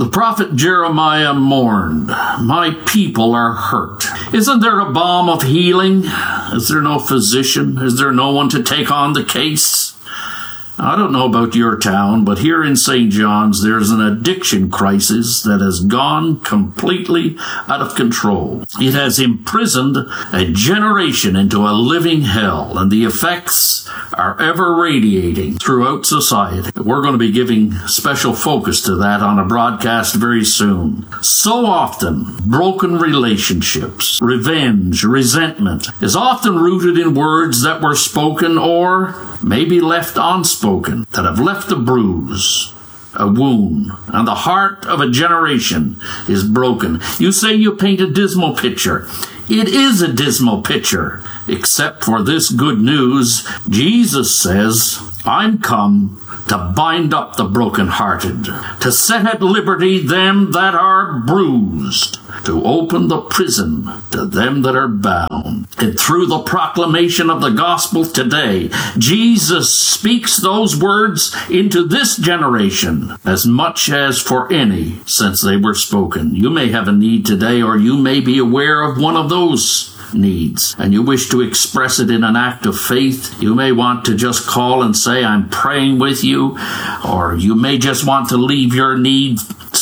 The prophet Jeremiah mourned, "My people are hurt. Isn't there a balm of healing? Is there no physician? Is there no one to take on the case?" I don't know about your town, but here in St. John's, there's an addiction crisis that has gone completely out of control. It has imprisoned a generation into a living hell, and the effects are ever radiating throughout society. We're going to be giving special focus to that on a broadcast very soon. So often, broken relationships, revenge, resentment is often rooted in words that were spoken or maybe left unspoken, that have left a bruise, a wound, and the heart of a generation is broken. You say you paint a dismal picture. It is a dismal picture, except for this good news. Jesus says, "I'm come to bind up the brokenhearted, to set at liberty them that are bruised, to open the prison to them that are bound." And through the proclamation of the gospel today, Jesus speaks those words into this generation as much as for any since they were spoken. You may have a need today, or you may be aware of one of those needs, and you wish to express it in an act of faith. You may want to just call and say, "I'm praying with you," or you may just want to leave your need.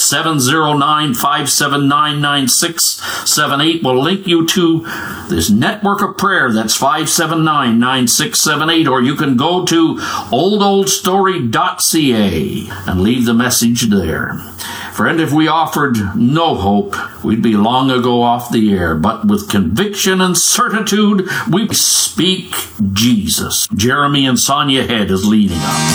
709-579-9678 will link you to this network of prayer. That's 579-9678, or you can go to oldoldstory.ca and leave the message there. Friend, if we offered no hope, we'd be long ago off the air, but with conviction and certitude, we speak Jesus. Jeremy and Sonia Head is leading us.